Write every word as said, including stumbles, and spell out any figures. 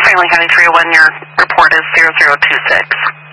Franklin County three oh one, your report is zero zero two six.